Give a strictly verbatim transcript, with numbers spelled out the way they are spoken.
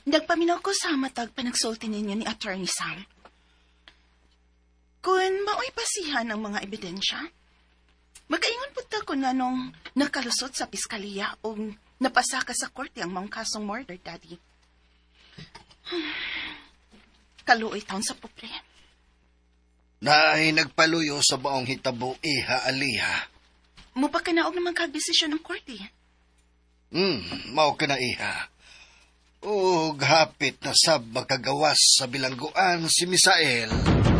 Nagpaminaw ko sa matag panagsulti ninyo ni Attorney Sam. Kung mao'y pasihan ang mga ebidensya, magkaingon punta ko na nung nakalusot sa piskaliya o napasaka sa korte ang mga kasong murder, Daddy. Kaluoy taon sa pobre. Naay nagpaluyo sa baong hitabo, Iha Aliha. Mupakinaog naman kagdesisyon ng korte. Hmm, mao ka na, Iha. O hapit na sab makagawas sa bilangguan si Misael.